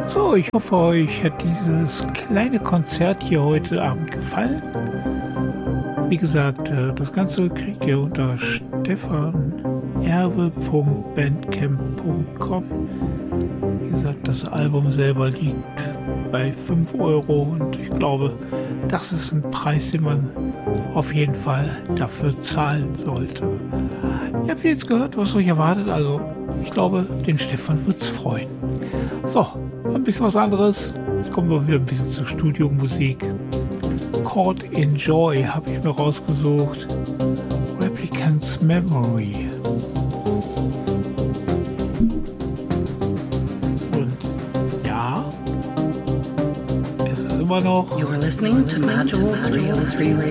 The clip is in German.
So, ich hoffe, euch hat dieses kleine Konzert hier heute Abend gefallen. Wie gesagt, das Ganze kriegt ihr unter stefanerbe.bandcamp.com. Wie gesagt, das Album selber liegt bei 5 Euro und ich glaube, das ist ein Preis, den man auf jeden Fall dafür zahlen sollte. Ihr habt jetzt gehört, was euch erwartet, also ich glaube, den Stefan wird's freuen. So, ein bisschen was anderes. Jetzt kommen wir wieder ein bisschen zur Studiomusik. Caught in Joy habe ich mir rausgesucht. Replicant's Memory. Und ja, es ist immer noch. You're listening to Magical 303 Radio.